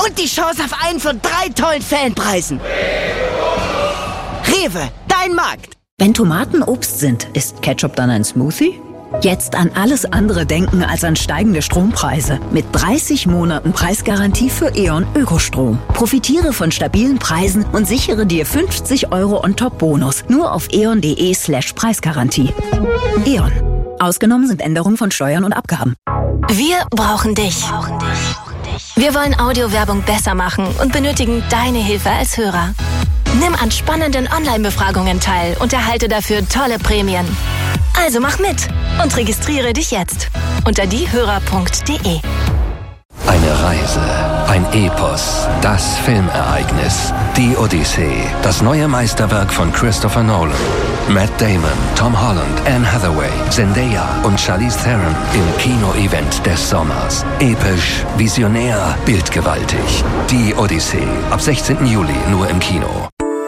Und die Chance auf einen von 3 tollen Fanpreisen. Rewe, dein Markt. Wenn Tomaten Obst sind, ist Ketchup dann ein Smoothie? Jetzt an alles andere denken als an steigende Strompreise. Mit 30 Monaten Preisgarantie für E.ON Ökostrom. Profitiere von stabilen Preisen und sichere dir 50 € on top Bonus. Nur auf eon.de/Preisgarantie. E.ON. Ausgenommen sind Änderungen von Steuern und Abgaben. Wir brauchen dich. Wir wollen Audiowerbung besser machen und benötigen deine Hilfe als Hörer. Nimm an spannenden Online-Befragungen teil und erhalte dafür tolle Prämien. Also mach mit und registriere dich jetzt unter diehörer.de. Eine Reise, ein Epos, das Filmereignis, die Odyssee, das neue Meisterwerk von Christopher Nolan. Matt Damon, Tom Holland, Anne Hathaway, Zendaya und Charlize Theron im Kino-Event des Sommers. Episch, visionär, bildgewaltig. Die Odyssee, ab 16. Juli nur im Kino.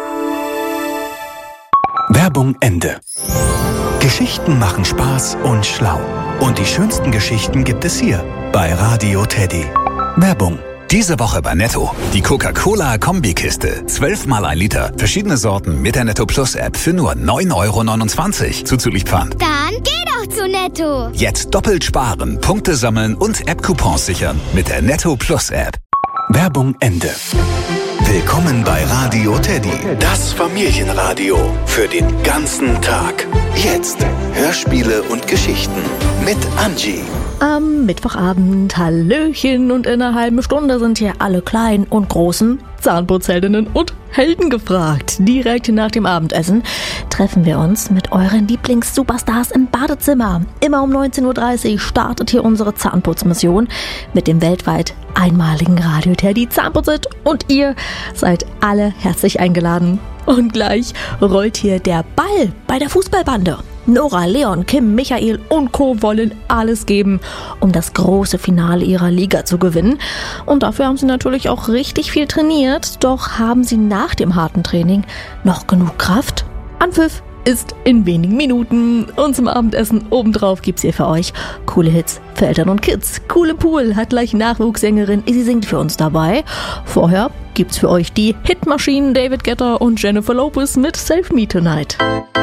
Werbung Ende. Geschichten machen Spaß und schlau. Und die schönsten Geschichten gibt es hier bei Radio Teddy. Werbung. Diese Woche bei Netto. Die Coca-Cola Kombikiste. 12 mal 1 Liter. Verschiedene Sorten mit der Netto Plus App für nur 9,29 € zuzüglich Pfand. Dann geh doch zu Netto. Jetzt doppelt sparen, Punkte sammeln und App-Coupons sichern mit der Netto Plus App. Werbung Ende. Willkommen bei Radio Teddy, das Familienradio für den ganzen Tag. Jetzt Hörspiele und Geschichten mit Angie. Am Mittwochabend, Hallöchen, und in einer halben Stunde sind hier alle kleinen und großen Zahnputzheldinnen und Helden gefragt. Direkt nach dem Abendessen treffen wir uns mit euren Lieblings-Superstars im Badezimmer. Immer um 19:30 Uhr startet hier unsere Zahnputzmission mit dem weltweit einmaligen Radio Teddy Zahnputzit und ihr seid alle herzlich eingeladen. Und gleich rollt hier der Ball bei der Fußballbande. Nora, Leon, Kim, Michael und Co. wollen alles geben, um das große Finale ihrer Liga zu gewinnen. Und dafür haben sie natürlich auch richtig viel trainiert. Doch haben sie nach dem harten Training noch genug Kraft? Anpfiff ist in wenigen Minuten. Und zum Abendessen obendrauf gibt's hier für euch coole Hits für Eltern und Kids. Coole Pool hat gleich Nachwuchssängerin Izzy singt für uns dabei. Vorher gibt's für euch die Hitmaschinen David Guetta und Jennifer Lopez mit Save Me Tonight.